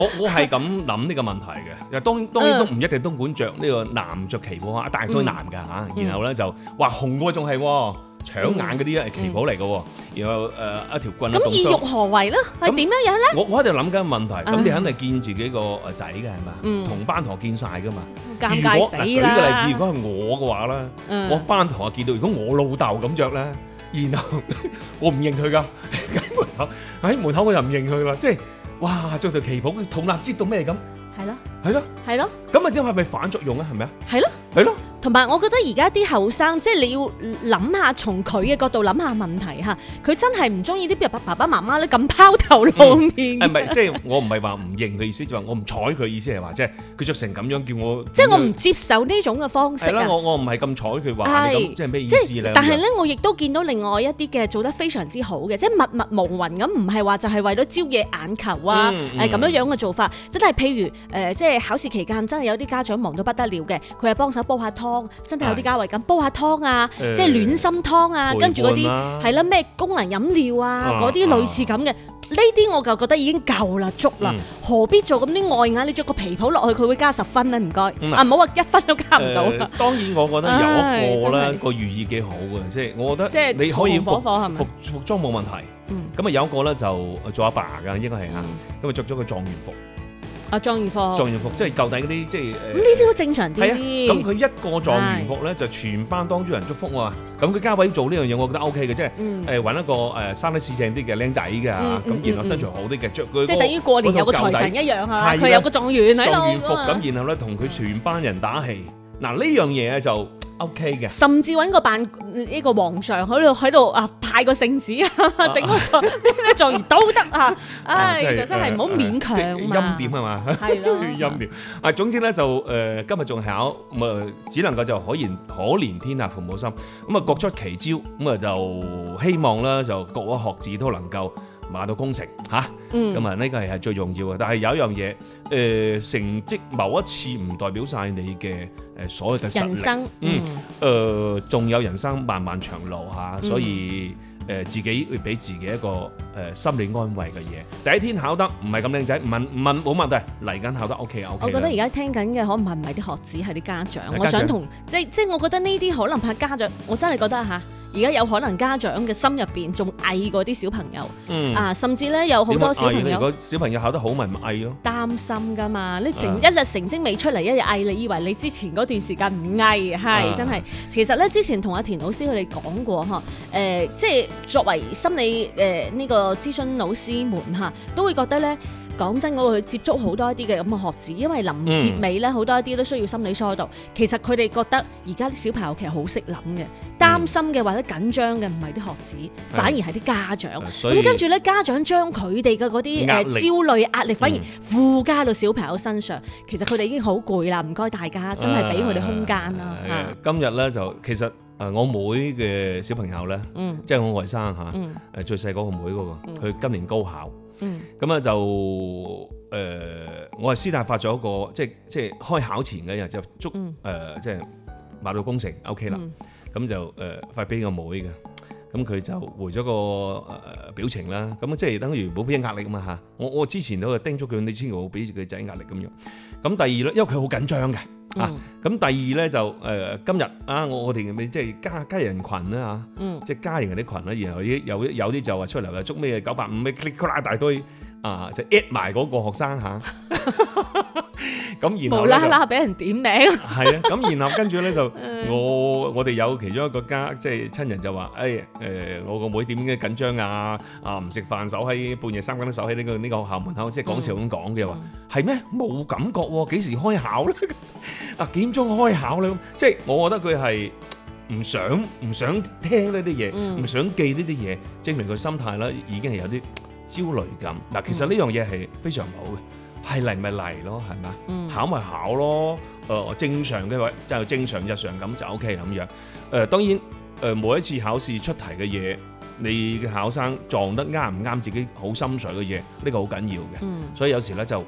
我係咁諗呢個問題嘅。當然都唔一定東莞着呢個男着旗袍一大堆男㗎嚇。然後咧就話紅嗰仲係搶眼嗰啲旗袍嚟嘅，然後一條棍。 咁意欲何為咧？係點樣樣咧？ 我喺度諗緊問題。咁你肯定見自己個仔嘅係嘛？同班同學見晒㗎嘛？ 尷尬死啦！ 舉個例子，如果係我嘅話咧，我班同學見到，如果我老豆咁着咧，然後我唔認佢㗎，喺門口我就唔認佢啦，即係哇着條旗袍，肚腩擠到咩咁？係咯，咁啊點係咪反作用啊？係咪啊？係咯。 同埋我覺得而家啲後生，即係你要諗下，從佢嘅角度諗下問題嚇，佢真係唔中意啲爸爸媽媽咧咁拋頭露面嘅。 唔係，即係我唔係話唔認佢意思，就話我唔睬佢意思係話，即係佢着成咁樣叫我， 即係我唔接受呢種嘅方式啊。 係啦，我唔係咁睬佢話你咁，即係咩意思咧？ 但係咧，我亦都見到另外一啲嘅做得非常之好嘅，即係默默無聞咁，唔係話就係為咗招惹眼球啊，咁樣嘅做法，真係譬如即係考試期間真係有啲家長忙到不得了嘅，佢係幫手煲下湯，真係有啲家為咁煲下湯啊，即係暖心湯啊，跟住嗰啲係啦咩功能飲料啊，嗰啲類似咁嘅，呢啲我就覺得已經夠啦，足啦，何必做咁啲外眼？你着個皮袍落去，佢會加10分咧，唔該，唔好話1分都加唔到。 當然，我覺得有一個咧個寓意幾好嘅，即係我覺得你可以服裝冇問題。咁啊有一個咧就做阿爸㗎，應該係嚇，咁啊着咗個狀元服。 狀元服即係舊底嗰啲，即係咁呢啲好正常啲。 係啊，咁佢一個狀元服咧就全班當主人祝福喎。咁佢家位做呢樣嘢，我覺得 OK 嘅，即係揾一個生得似正啲嘅僆仔㗎，咁然後身材好啲嘅，着佢即係等於過年有個財神一樣啊，佢有個狀元喺度。 狀元服咁，然後咧同佢全班人打氣。嗱呢樣嘢就 OK 嘅， 甚至揾個扮呢個皇上喺度啊派個聖旨啊，整個狀元都得啊！就真係唔好勉強欽點係嘛？ 係咯， 欽點啊！總之咧就今日仲考咁啊，只能夠就可憐天下父母心咁啊，各出奇招咁啊，就希望咧就各位學子都能夠馬到功成嚇，咁啊呢個係最重要嘅。但係有一樣嘢，成績某一次唔代表晒你嘅所有嘅實力。人生，仲有人生漫漫長路嚇，所以自己會俾自己一個心理安慰嘅嘢。第一天考得唔係咁靚仔，唔問冇問題，嚟緊考得 OK。 我覺得而家聽緊嘅可能唔係啲學子，係啲家長。我想同即係我覺得呢啲可能係家長，我真係覺得嚇。而家有可能家長嘅心入邊仲翳過啲小朋友，甚至咧有好多小朋友， 如果小朋友考得好咪翳咯， 擔心噶嘛。你一日成績未出嚟，一日翳，你以為你之前嗰段時間唔翳，係真係。其實咧之前同阿田老師佢哋講過呵，即係作為心理呢個諮詢老師們嚇，都會覺得咧。講真，我會去接觸好多一啲嘅咁嘅學子，因為臨結尾咧，好多一啲都需要心理疏導。其實佢哋覺得而家啲小朋友其實好識諗嘅，擔心嘅或者緊張嘅唔係啲學子，反而係啲家長。咁跟住咧，家長將佢哋嘅嗰啲焦慮壓力，反而附加到小朋友身上。其實佢哋已經好攰啦，唔該大家真係俾佢哋空間啦。 今日咧就其實我妹嘅小朋友咧，即係我外甥嚇，最細嗰個妹嗰個，佢今年高考。咁啊就我係師大發咗一個即係開考前嘅日就祝即係馬到功成 OK 啦，咁就發俾個妹嘅，咁佢就回咗個表情啦，咁即係等於冇俾壓力啊嘛嚇，我之前都叮囑佢你千祈唔好俾佢仔壓力咁樣，咁第二咧，因為佢好緊張嘅。咁第二咧就今日啊，我哋咪即係家人群啦嚇，即係家人嗰啲群啦，然後有啲就話出嚟話捉咩985咩 click 啦大堆就 at 埋嗰個學生嚇，咁然後無啦啦俾人點名，係啊，咁然後跟住咧就我哋有其中一個即係親人就話我個妹點解緊張啊唔食飯守喺半夜3更都守喺呢個學校門口，即係講笑咁講嘅話係咩冇感覺喎，幾時開考咧？幾點鐘開考咧？即係我覺得佢係唔想聽呢啲嘢，唔想記呢啲嘢，證明佢心態咧已經係有啲焦慮感。嗱，其實呢樣嘢係非常好嘅，係嚟咪嚟咯，係咪？考咪考咯，正常嘅話就正常日常咁就 OK 咁樣。當然每一次考試出題嘅嘢，你嘅考生撞得啱唔啱自己好心水嘅嘢，呢個好緊要嘅。所以有時咧就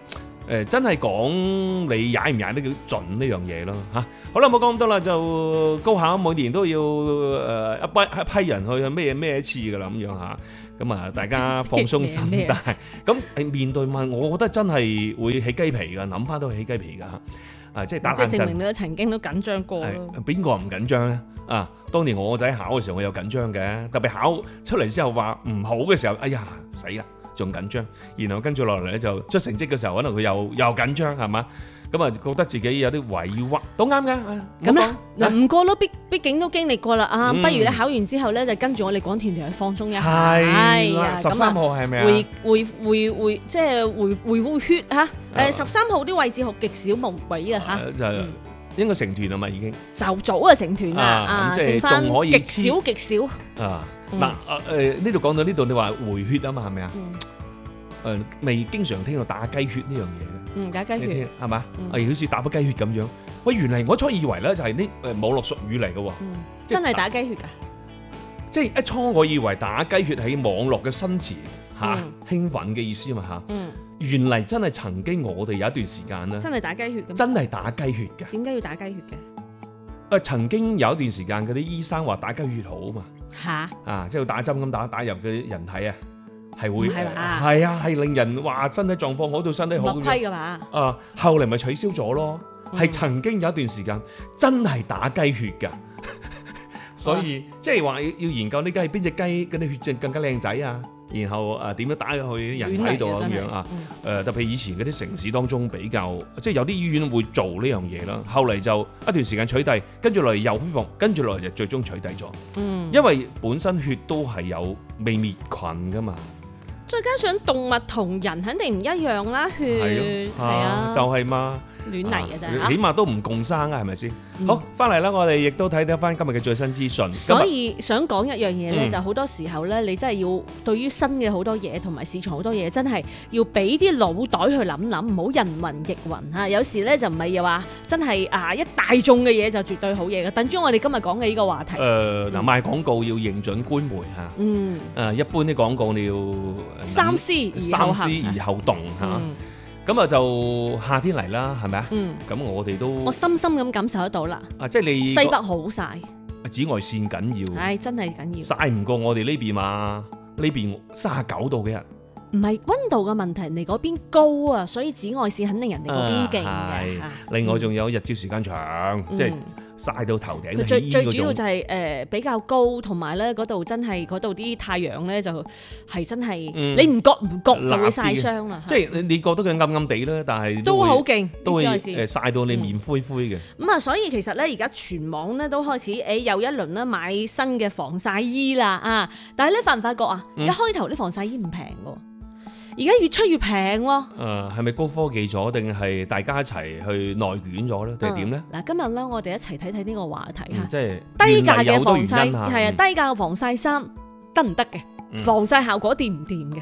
真係講你踩唔踩得佢盡呢樣嘢咯嚇。好啦，冇講咁多啦，就高考每年都要一批人去咩一次噶啦咁樣嚇。咁啊，大家放鬆心態。咁面對問，我覺得真係會起雞皮噶，諗翻都起雞皮噶嚇。即係打冷震。 即係證明你都曾經都緊張過咯。 邊個唔緊張咧？啊，當年我仔考嘅時候，我有緊張嘅，特別考出嚟之後話唔好嘅時候，哎呀死啦！仲緊張，然後跟住落嚟咧就出成績嘅時候，可能佢又緊張係嘛？咁啊覺得自己有啲委屈，都啱嘅。 咁咧嗱，唔過咯，畢竟都經歷過啦啊！不如你考完之後咧，就跟住我哋廣田團去放鬆一下。 係啦，13號係咪啊？ 即係回血嚇。13號啲位置極少無幾啊嚇。 就應該成團啊嘛，已經就早啊成團啦， 即係仲可以極少啊。嗱呢度講到呢度，你話回血啊嘛，係咪啊？未經常聽到打雞血呢樣嘢嘅。 打雞血係嘛？好似打咗雞血咁樣。喂，原嚟我初以為咧就係啲網絡術語嚟嘅喎。 真係打雞血㗎？ 即係一初我以為打雞血係網絡嘅新詞嚇，興奮嘅意思啊嘛嚇。原嚟真係曾經我哋有一段時間咧， 真係打雞血㗎。 真係打雞血㗎。 點解要打雞血嘅？ 曾經有一段時間嗰啲醫生話打雞血好啊嘛。嚇！即係打針咁打入嘅人體啊，係會係啊，係令人話身體狀況好到身體好咁樣。 規㗎嘛？ 後嚟咪取消咗咯。係曾經有一段時間真係打雞血㗎，所以即係話要研究呢雞係邊隻雞嗰啲血症更加靚仔啊！然後點樣打入去人體度啊咁樣啊？特別以前嗰啲城市當中比較，即係有啲醫院會做呢樣嘢啦。後嚟就一段時間取締，跟住落嚟又恢復，跟住落嚟就最終取締咗。因為本身血都係有未滅菌噶嘛。再加上動物同人肯定唔一樣啦，血係啊， 就係嘛。 亂嚟嘅啫， 起碼都唔共生啊，係咪先？好，翻嚟啦，我哋亦都睇得翻今日嘅最新資訊。 所以想講一樣嘢咧，就好多時候咧，你真係要對於新嘅好多嘢同埋市場好多嘢，真係要俾啲腦袋去諗諗，唔好人云亦云嚇。有時咧就唔係又話真係一大眾嘅嘢就絕對好嘢嘅。等於我哋今日講嘅呢個話題。 賣廣告要認準官媒嚇。一般啲廣告你要三思而後動嚇。咁啊就夏天嚟啦，係咪啊？咁我哋都我深深咁感受得到啦。 即係你西北好曬， 紫外線緊要。 真係緊要。 曬唔過我哋呢邊嘛？呢邊39度嘅日。 唔係溫度嘅問題，人哋嗰邊高啊，所以紫外線肯定人哋嗰邊勁嘅。 另外仲有日照時間長，即係曬到頭頂。 最主要就係比較高，同埋咧嗰度真係嗰度啲太陽咧就係真係你唔覺就會曬傷啦。 即係你覺得佢暗暗地咧，但係都好勁， 都會曬到你面灰灰嘅。 咁所以其實咧而家全網咧都開始又一輪咧買新嘅防曬衣啦啊！但係咧發唔發覺啊？一開頭啲防曬衣唔平㗎。而家越出越平喎。 係咪高科技咗，定係大家一齊去內捲咗咧，定係點咧？ 嗱，今日咧我哋一齊睇睇呢個話題嚇。 即係低價嘅防曬係低價嘅防曬衫得唔得嘅？防曬效果掂唔掂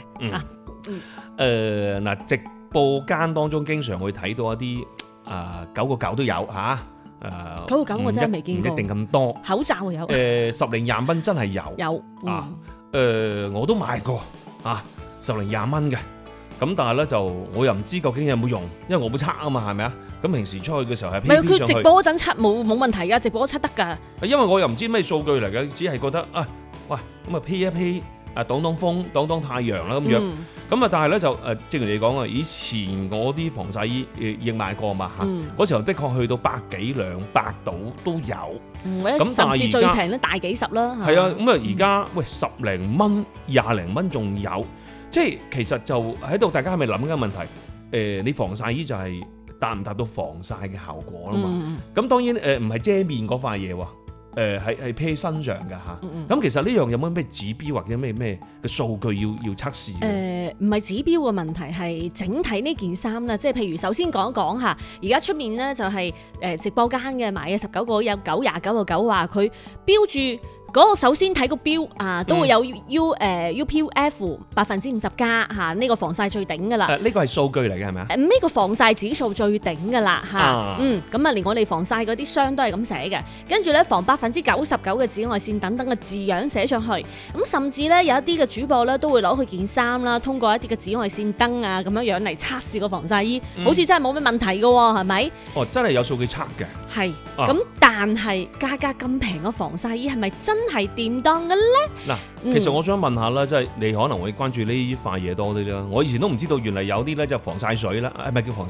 嘅？ 直播間當中經常會睇到一啲999都有嚇。 999我真係未見過。 唔一定咁多。 口罩有。 10零20蚊真係有。 有。 我都買過啊。10零20蚊嘅，咁但係咧就我又唔知究竟有冇用，因為我冇測啊嘛，係咪啊？咁平時出去嘅時候係 P 上去。 佢直播嗰陣測冇問題㗎，直播測得㗎。 因為我又唔知咩數據嚟嘅，只係覺得喂咁啊 P 一 P 擋風擋太陽啦咁樣。咁但係咧就正如你講啊，以前我啲防曬衣亦買過嘛嚇，嗰時候的確去到100幾200度都有。 咁甚至最平都大幾十啦。 係啊，咁而家喂10零蚊20零蚊仲有。即係其實就喺度，大家係咪諗緊問題？你防曬衣就係達唔達到防曬嘅效果啦嘛？咁當然唔係遮面嗰塊嘢喎，係披身上㗎嚇。咁其實呢樣有冇咩指標或者咩嘅數據要測試？ 唔係指標嘅問題，係整體呢件衫啦。即係譬如首先講一講嚇，而家出面咧就係直播間嘅買嘅19個有929個9話佢標注。 嗰個首先睇個標啊，都會有 UPF 50%加嚇，呢個防曬最頂噶啦。 呢個係數據嚟嘅係咪啊？ 呢個防曬指數最頂噶啦嚇，咁啊連我哋防曬嗰啲箱都係咁寫嘅，跟住咧防99%嘅紫外線等等嘅字樣寫上去，咁甚至咧有一啲嘅主播咧都會攞佢件衫啦，通過一啲嘅紫外線燈啊咁樣樣嚟測試個防曬衣，好似真係冇咩問題嘅喎，係咪？ 哦，真係有數據測嘅。 係，咁但係價格咁平嘅防曬衣係咪真係掂當嘅咧？ 嗱，其實我想問下啦，即係你可能會關注呢塊嘢多啲啦。我以前都唔知道，原來有啲咧就防曬水啦，係咪叫防